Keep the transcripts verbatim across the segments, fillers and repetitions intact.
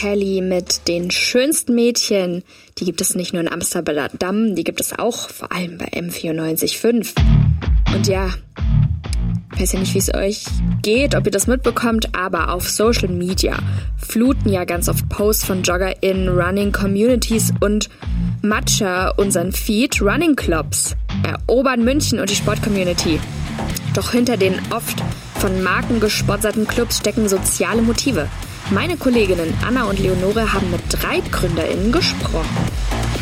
Kelly mit den schönsten Mädchen. Die gibt es nicht nur in Amsterdam, die gibt es auch vor allem bei M vierundneunzig Komma fünf. Und ja, ich weiß ja nicht, wie es euch geht, ob ihr das mitbekommt, aber auf Social Media fluten ja ganz oft Posts von JoggerInnen, Running Communities und Matcha unseren Feed. Running Clubs erobern München und die Sportcommunity. Doch hinter den oft von Marken gesponserten Clubs stecken soziale Motive. Meine Kolleginnen Anna und Leonore haben mit drei GründerInnen gesprochen.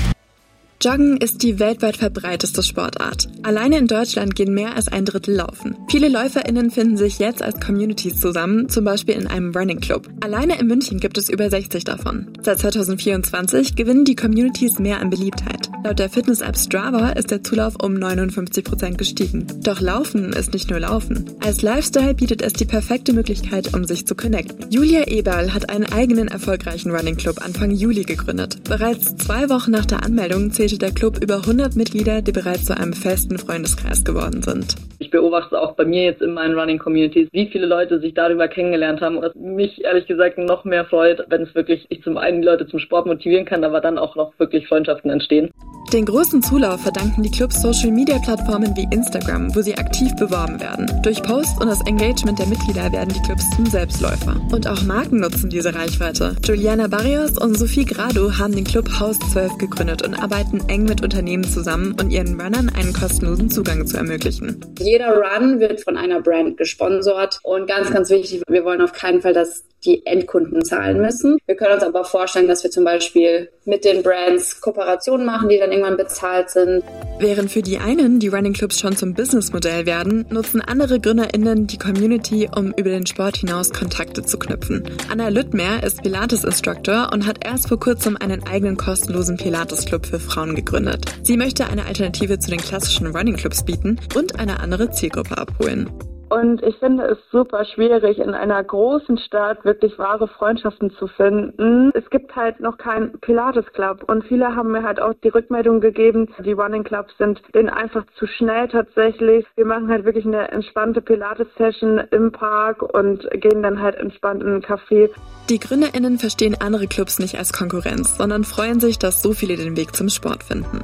Joggen ist die weltweit verbreiteste Sportart. Alleine in Deutschland gehen mehr als ein Drittel laufen. Viele LäuferInnen finden sich jetzt als Communities zusammen, zum Beispiel in einem Running Club. Alleine in München gibt es über sechzig davon. Seit zwanzig vierundzwanzig gewinnen die Communities mehr an Beliebtheit. Laut der Fitness-App Strava ist der Zulauf um neunundfünfzig Prozent gestiegen. Doch Laufen ist nicht nur Laufen. Als Lifestyle bietet es die perfekte Möglichkeit, um sich zu connecten. Julia Eberl hat einen eigenen erfolgreichen Running Club Anfang Juli gegründet. Bereits zwei Wochen nach der Anmeldung zählte der Club über hundert Mitglieder, die bereits zu einem festen Freundeskreis geworden sind. Ich beobachte auch bei mir jetzt in meinen Running-Communities, wie viele Leute sich darüber kennengelernt haben, was mich ehrlich gesagt noch mehr freut, wenn es wirklich, ich zum einen die Leute zum Sport motivieren kann, aber dann auch noch wirklich Freundschaften entstehen. Den großen Zulauf verdanken die Clubs Social-Media-Plattformen wie Instagram, wo sie aktiv beworben werden. Durch Posts und das Engagement der Mitglieder werden die Clubs zum Selbstläufer. Und auch Marken nutzen diese Reichweite. Juliana Barrios und Sophie Grado haben den Club Haus zwölf gegründet und arbeiten eng mit Unternehmen zusammen, um ihren Runnern einen kostenlosen Zugang zu ermöglichen. Jeder Run wird von einer Brand gesponsert und ganz, ganz wichtig, wir wollen auf keinen Fall, dass die Endkunden zahlen müssen. Wir können uns aber vorstellen, dass wir zum Beispiel mit den Brands Kooperationen machen, die dann irgendwann bezahlt sind. Während für die einen die Running Clubs schon zum Businessmodell werden, nutzen andere GründerInnen die Community, um über den Sport hinaus Kontakte zu knüpfen. Anna Lüttmer ist Pilates-Instructor und hat erst vor kurzem einen eigenen kostenlosen Pilates-Club für Frauen gegründet. Sie möchte eine Alternative zu den klassischen Running Clubs bieten und eine andere Zielgruppe abholen. Und ich finde es super schwierig, in einer großen Stadt wirklich wahre Freundschaften zu finden. Es gibt halt noch keinen Pilates-Club und viele haben mir halt auch die Rückmeldung gegeben, die Running Clubs sind denen einfach zu schnell tatsächlich. Wir machen halt wirklich eine entspannte Pilates-Session im Park und gehen dann halt entspannt in ein Café. Die GründerInnen verstehen andere Clubs nicht als Konkurrenz, sondern freuen sich, dass so viele den Weg zum Sport finden.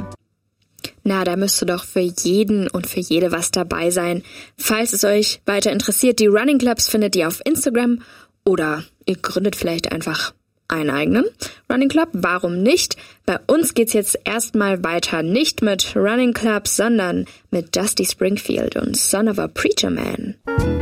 Na, da müsste doch für jeden und für jede was dabei sein. Falls es euch weiter interessiert, die Running Clubs findet ihr auf Instagram oder ihr gründet vielleicht einfach einen eigenen Running Club. Warum nicht? Bei uns geht's jetzt erstmal weiter, nicht mit Running Clubs, sondern mit Dusty Springfield und Son of a Preacher Man.